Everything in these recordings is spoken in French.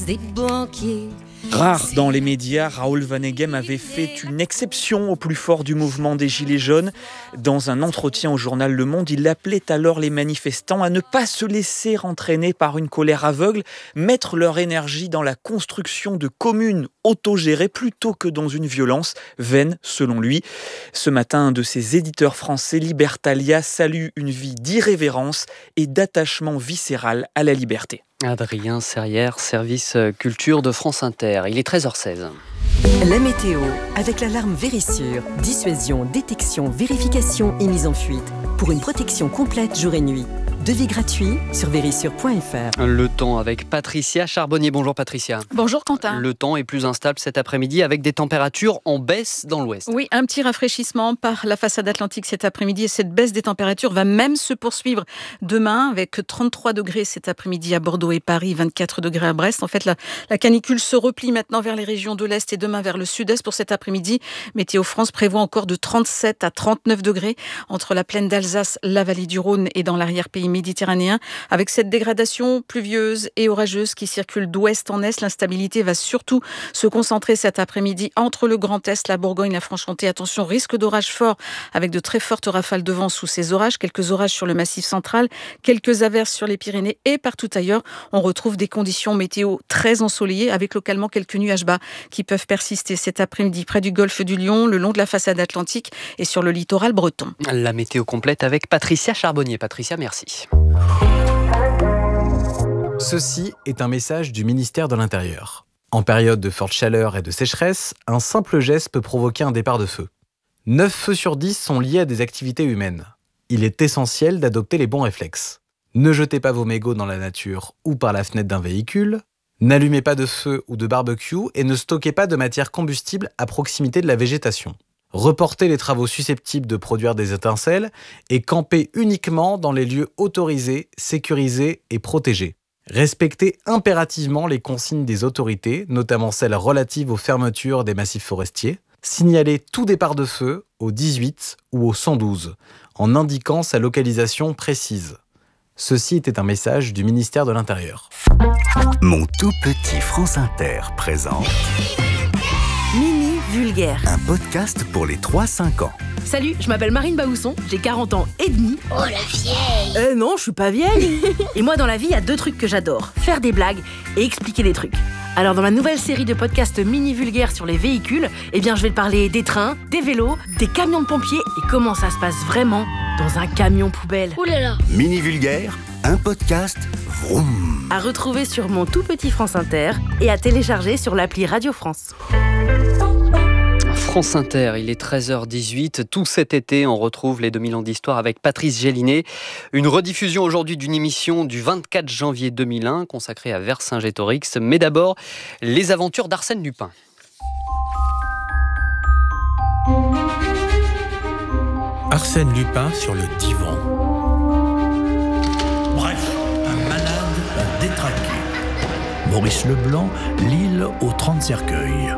place des banquiers. Rare dans les médias, Raoul Vaneigem avait fait une exception au plus fort du mouvement des Gilets jaunes. Dans un entretien au journal Le Monde, il appelait alors les manifestants à ne pas se laisser entraîner par une colère aveugle, mettre leur énergie dans la construction de communes autogérées plutôt que dans une violence vaine, selon lui. Ce matin, un de ses éditeurs français, Libertalia, salue une vie d'irrévérence et d'attachement viscéral à la liberté. Adrien Serrière, service culture de France Inter. Il est 13h16. La météo, avec l'alarme Vérissure. Dissuasion, détection, vérification et mise en fuite. Pour une protection complète jour et nuit. Devis gratuit sur vérissure.fr. Le temps avec Patricia Charbonnier. Bonjour Patricia. Bonjour Quentin. Le temps est plus instable cet après-midi avec des températures en baisse dans l'ouest. Oui, un petit rafraîchissement par la façade atlantique cet après-midi et cette baisse des températures va même se poursuivre demain avec 33 degrés cet après-midi à Bordeaux et Paris, 24 degrés à Brest. En fait, la canicule se replie maintenant vers les régions de l'Est et demain vers le Sud-Est pour cet après-midi. Météo France prévoit encore de 37 à 39 degrés entre la plaine d'Alsace, la vallée du Rhône et dans l'arrière-pays méditerranéen. Avec cette dégradation pluvieuse et orageuse qui circule d'ouest en est, l'instabilité va surtout se concentrer cet après-midi entre le Grand Est, la Bourgogne, la Franche-Comté. Attention, risque d'orages forts avec de très fortes rafales de vent sous ces orages. Quelques orages sur le Massif central, quelques averses sur les Pyrénées et partout ailleurs. On retrouve des conditions météo très ensoleillées avec localement quelques nuages bas qui peuvent persister cet après-midi près du golfe du Lion, le long de la façade atlantique et sur le littoral breton. La météo complète avec Patricia Charbonnier. Patricia, merci. Ceci est un message du ministère de l'Intérieur. En période de forte chaleur et de sécheresse, un simple geste peut provoquer un départ de feu. 9 feux sur 10 sont liés à des activités humaines. Il est essentiel d'adopter les bons réflexes. Ne jetez pas vos mégots dans la nature ou par la fenêtre d'un véhicule. N'allumez pas de feu ou de barbecue et ne stockez pas de matière combustible à proximité de la végétation. Reportez les travaux susceptibles de produire des étincelles et campez uniquement dans les lieux autorisés, sécurisés et protégés. Respectez impérativement les consignes des autorités, notamment celles relatives aux fermetures des massifs forestiers. Signalez tout départ de feu au 18 ou au 112, en indiquant sa localisation précise. Ceci était un message du ministère de l'Intérieur. Mon tout petit France Inter présente Mini Vulgaire, un podcast pour les 3-5 ans. Salut, je m'appelle Marine Baousson, j'ai 40 ans et demi. Oh la vieille! Non, je suis pas vieille. Et moi dans la vie, il y a 2 trucs que j'adore, faire des blagues et expliquer des trucs. Alors dans ma nouvelle série de podcasts Mini Vulgaire sur les véhicules, je vais te parler des trains, des vélos, des camions de pompiers et comment ça se passe vraiment dans un camion poubelle. Ouh là là! Mini Vulgaire, un podcast vroom. À retrouver sur mon tout petit France Inter et à télécharger sur l'appli Radio France. France Inter, il est 13h18. Tout cet été, on retrouve les 2000 ans d'histoire avec Patrice Gélinet. Une rediffusion aujourd'hui d'une émission du 24 janvier 2001 consacrée à Vercingétorix. Mais d'abord, les aventures d'Arsène Lupin. Arsène Lupin sur le divan. Bref, un malade, un détraqué. Maurice Leblanc, L'île aux 30 cercueils.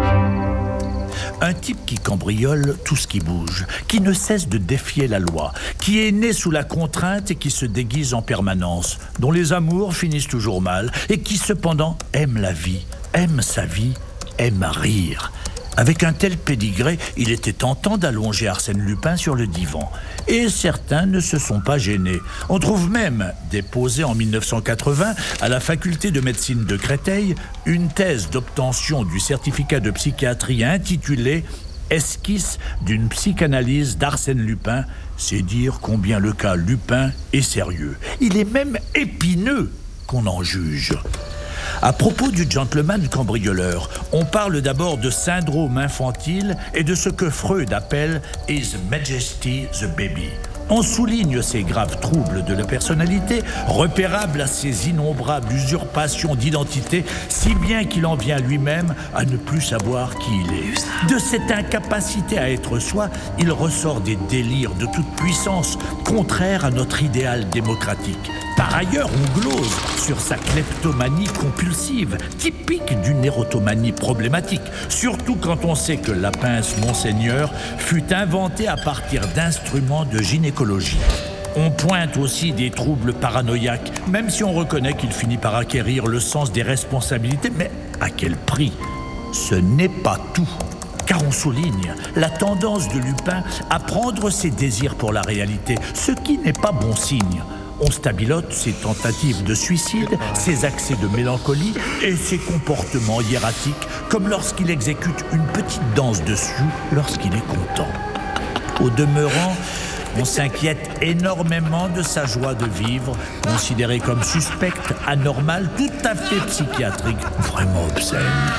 Un type qui cambriole tout ce qui bouge, qui ne cesse de défier la loi, qui est né sous la contrainte et qui se déguise en permanence, dont les amours finissent toujours mal et qui cependant aime la vie, aime sa vie, aime rire. Avec un tel pédigré, il était tentant d'allonger Arsène Lupin sur le divan. Et certains ne se sont pas gênés. On trouve même, déposé en 1980 à la faculté de médecine de Créteil, une thèse d'obtention du certificat de psychiatrie intitulée « Esquisse d'une psychanalyse d'Arsène Lupin ». C'est dire combien le cas Lupin est sérieux. Il est même épineux qu'on en juge. À propos du gentleman cambrioleur, on parle d'abord de syndrome infantile et de ce que Freud appelle « His Majesty the Baby ». On souligne ces graves troubles de la personnalité, repérables à ces innombrables usurpations d'identité, si bien qu'il en vient lui-même à ne plus savoir qui il est. De cette incapacité à être soi, il ressort des délires de toute puissance, contraires à notre idéal démocratique. Par ailleurs, on glose sur sa kleptomanie compulsive, typique d'une érotomanie problématique, surtout quand on sait que la pince Monseigneur fut inventée à partir d'instruments de gynécologie. On pointe aussi des troubles paranoïaques, même si on reconnaît qu'il finit par acquérir le sens des responsabilités. Mais à quel prix ? Ce n'est pas tout. Car on souligne la tendance de Lupin à prendre ses désirs pour la réalité, ce qui n'est pas bon signe. On stabilote ses tentatives de suicide, ses accès de mélancolie et ses comportements hiératiques, comme lorsqu'il exécute une petite danse dessus lorsqu'il est content. Au demeurant, on s'inquiète énormément de sa joie de vivre, considérée comme suspecte, anormale, tout à fait psychiatrique, vraiment obscène.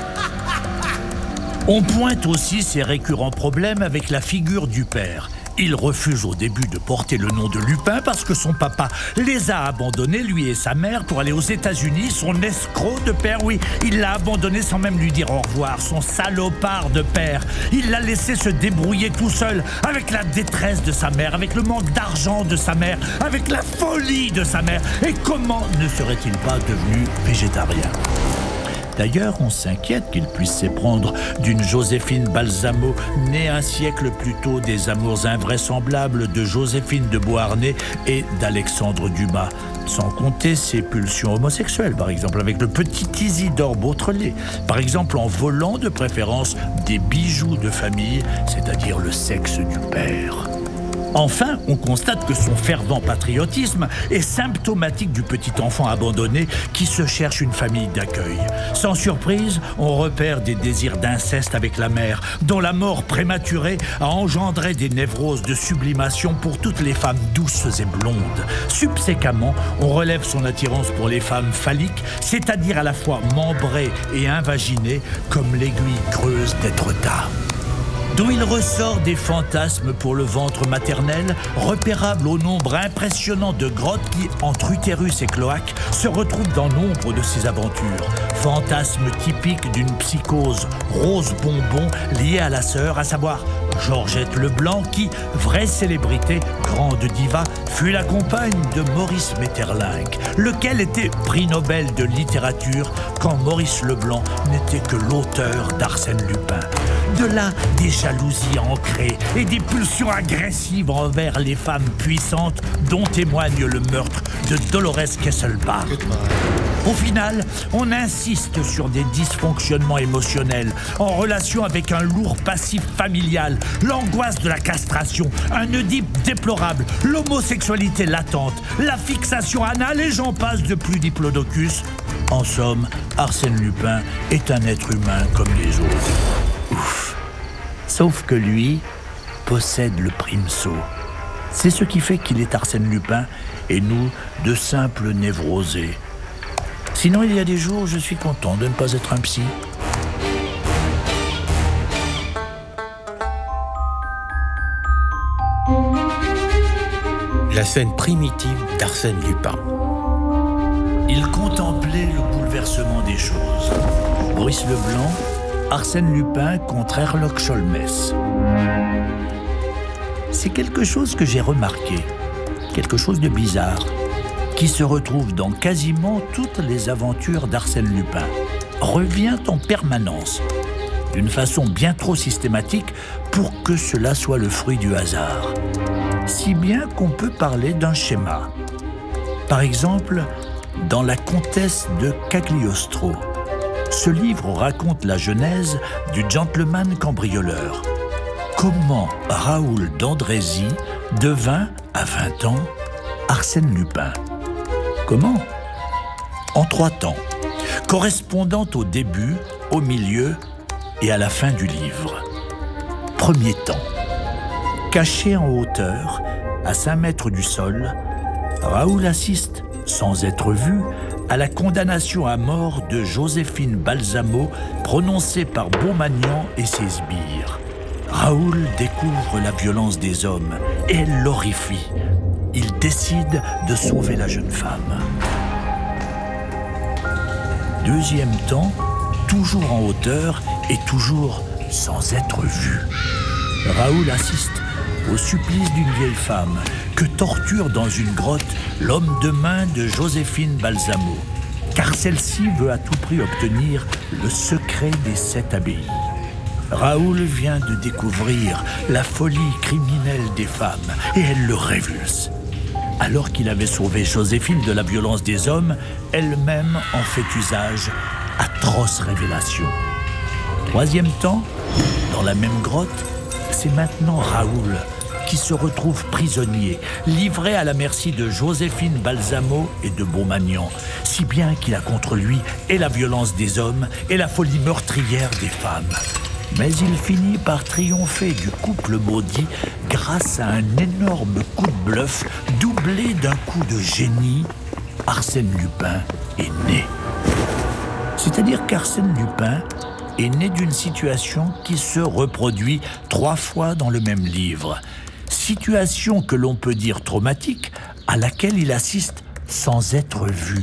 On pointe aussi ses récurrents problèmes avec la figure du père. Il refuse au début de porter le nom de Lupin parce que son papa les a abandonnés, lui et sa mère, pour aller aux États-Unis. Son escroc de père, oui, il l'a abandonné sans même lui dire au revoir. Son salopard de père, il l'a laissé se débrouiller tout seul avec la détresse de sa mère, avec le manque d'argent de sa mère, avec la folie de sa mère. Et comment ne serait-il pas devenu végétarien ? D'ailleurs, on s'inquiète qu'il puisse s'éprendre d'une Joséphine Balsamo, née un siècle plus tôt des amours invraisemblables de Joséphine de Beauharnais et d'Alexandre Dumas. Sans compter ses pulsions homosexuelles, par exemple, avec le petit Isidore Beautrelet. Par exemple, en volant de préférence des bijoux de famille, c'est-à-dire le sexe du père. Enfin, on constate que son fervent patriotisme est symptomatique du petit enfant abandonné qui se cherche une famille d'accueil. Sans surprise, on repère des désirs d'inceste avec la mère, dont la mort prématurée a engendré des névroses de sublimation pour toutes les femmes douces et blondes. Subséquemment, on relève son attirance pour les femmes phalliques, c'est-à-dire à la fois membrées et invaginées, comme l'aiguille creuse d'Étretat. D'où il ressort des fantasmes pour le ventre maternel, repérables au nombre impressionnant de grottes qui, entre utérus et cloaque, se retrouvent dans nombre de ses aventures. Fantasmes typiques d'une psychose rose bonbon liée à la sœur, à savoir Georgette Leblanc, qui, vraie célébrité, grande diva, fut la compagne de Maurice Maeterlinck, lequel était prix Nobel de littérature quand Maurice Leblanc n'était que l'auteur d'Arsène Lupin. De là, des jalousies ancrées et des pulsions agressives envers les femmes puissantes dont témoigne le meurtre de Dolores Kesselbach. Au final, on insiste sur des dysfonctionnements émotionnels en relation avec un lourd passif familial, l'angoisse de la castration, un Oedipe déplorable, l'homosexualité latente, la fixation anale et j'en passe de plus diplodocus. En somme, Arsène Lupin est un être humain comme les autres. Ouf. Sauf que lui possède le primceau. C'est ce qui fait qu'il est Arsène Lupin et nous, de simples névrosés. Sinon, il y a des jours où je suis content de ne pas être un psy. La scène primitive d'Arsène Lupin. Il contemplait le bouleversement des choses. Maurice Leblanc, Arsène Lupin contre Herlock Sholmès. C'est quelque chose que j'ai remarqué, quelque chose de bizarre, qui se retrouve dans quasiment toutes les aventures d'Arsène Lupin, revient en permanence, d'une façon bien trop systématique pour que cela soit le fruit du hasard. Si bien qu'on peut parler d'un schéma. Par exemple, dans La Comtesse de Cagliostro, ce livre raconte la genèse du gentleman cambrioleur. Comment Raoul d'Andrézy devint, à 20 ans, Arsène Lupin. Comment ? En 3 temps, correspondant au début, au milieu et à la fin du livre. Premier temps. Caché en hauteur, à 5 mètres du sol, Raoul assiste, sans être vu, à la condamnation à mort de Joséphine Balsamo, prononcée par Beaumagnan et ses sbires. Raoul découvre la violence des hommes et elle l'horrifie. Il décide de sauver la jeune femme. Deuxième temps, toujours en hauteur et toujours sans être vu. Raoul assiste au supplice d'une vieille femme que torture dans une grotte l'homme de main de Joséphine Balsamo, car celle-ci veut à tout prix obtenir le secret des 7 abbayes. Raoul vient de découvrir la folie criminelle des femmes et elle le révulse. Alors qu'il avait sauvé Joséphine de la violence des hommes, elle-même en fait usage. Atroce révélation. Troisième temps, dans la même grotte, c'est maintenant Raoul qui se retrouve prisonnier, livré à la merci de Joséphine Balsamo et de Beaumagnan, si bien qu'il a contre lui et la violence des hommes et la folie meurtrière des femmes. Mais il finit par triompher du couple maudit grâce à un énorme coup de bluff doublé d'un coup de génie. Arsène Lupin est né. C'est-à-dire qu'Arsène Lupin est né d'une situation qui se reproduit 3 fois dans le même livre. Situation que l'on peut dire traumatique, à laquelle il assiste sans être vu.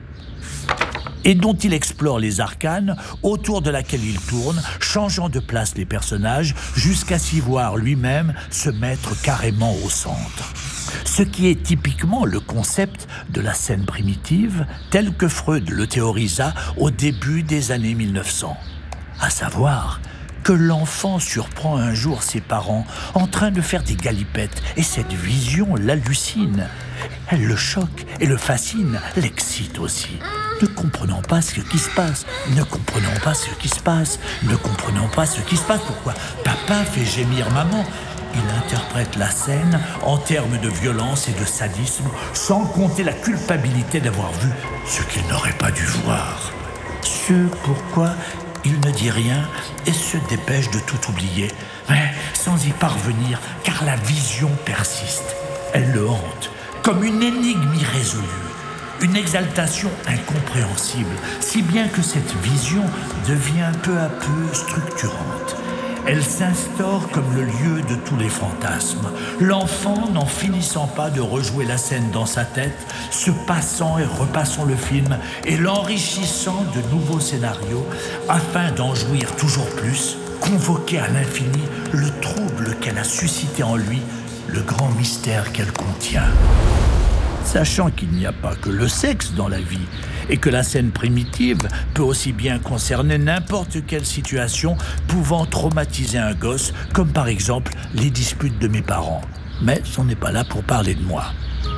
Et dont il explore les arcanes, autour de laquelle il tourne, changeant de place les personnages, jusqu'à s'y voir lui-même se mettre carrément au centre. Ce qui est typiquement le concept de la scène primitive, tel que Freud le théorisa au début des années 1900. À savoir que l'enfant surprend un jour ses parents en train de faire des galipettes, et cette vision l'hallucine. Elle le choque et le fascine, l'excite aussi. Ne comprenant pas ce qui se passe, ne comprenant pas ce qui se passe, ne comprenant pas ce qui se passe. Pourquoi papa fait gémir maman? Il interprète la scène en termes de violence et de sadisme, sans compter la culpabilité d'avoir vu ce qu'il n'aurait pas dû voir. Ce pourquoi il ne dit rien et se dépêche de tout oublier, mais sans y parvenir, car la vision persiste. Elle le hante, comme une énigme irrésolue, une exaltation incompréhensible, si bien que cette vision devient peu à peu structurante. Elle s'instaure comme le lieu de tous les fantasmes, l'enfant n'en finissant pas de rejouer la scène dans sa tête, se passant et repassant le film et l'enrichissant de nouveaux scénarios afin d'en jouir toujours plus, convoquer à l'infini le trouble qu'elle a suscité en lui, le grand mystère qu'elle contient. Sachant qu'il n'y a pas que le sexe dans la vie et que la scène primitive peut aussi bien concerner n'importe quelle situation pouvant traumatiser un gosse, comme par exemple les disputes de mes parents. Mais on n'est pas là pour parler de moi.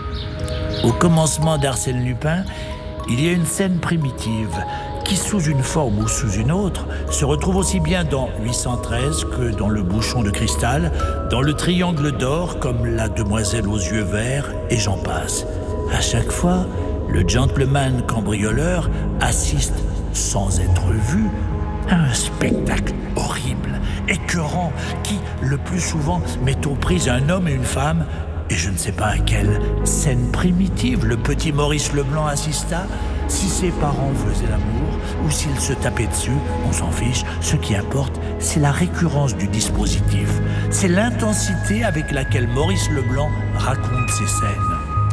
Au commencement d'Arsène Lupin, il y a une scène primitive qui, sous une forme ou sous une autre, se retrouve aussi bien dans 813 que dans Le Bouchon de Cristal, dans Le Triangle d'Or comme La Demoiselle aux yeux verts, et j'en passe. À chaque fois, le gentleman cambrioleur assiste, sans être vu, à un spectacle horrible, écœurant, qui, le plus souvent, met aux prises un homme et une femme, et je ne sais pas à quelle scène primitive le petit Maurice Leblanc assista. Si ses parents faisaient l'amour ou s'ils se tapaient dessus, on s'en fiche. Ce qui importe, c'est la récurrence du dispositif. C'est l'intensité avec laquelle Maurice Leblanc raconte ces scènes.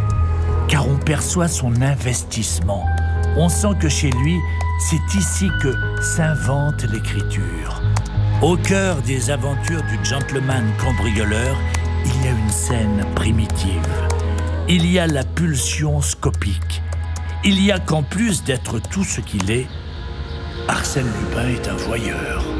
Car on perçoit son investissement. On sent que chez lui, c'est ici que s'invente l'écriture. Au cœur des aventures du gentleman cambrioleur, il y a une scène primitive. Il y a la pulsion scopique. Il y a qu'en plus d'être tout ce qu'il est, Arsène Lupin est un voyeur.